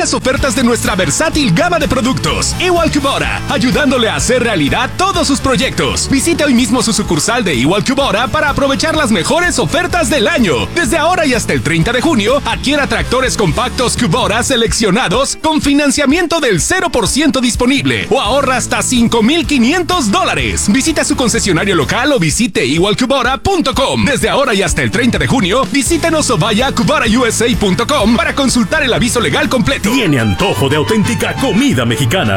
las ofertas de nuestra versátil gama de productos. Igual Kubota, ayudándole a hacer realidad todos sus proyectos. Visite hoy mismo su sucursal de Igual Kubota para aprovechar las mejores ofertas del año. Desde ahora y hasta el 30 de junio, adquiera tractores compactos Kubota seleccionados con financiamiento del 0% disponible o ahorra hasta $5,500. Visita su concesionario local o visite igualkubota.com. Desde ahora y hasta el 30 de junio, visítenos o vaya a kuborausa.com para consultar el aviso legal completo. Tiene antojo de auténtica comida mexicana.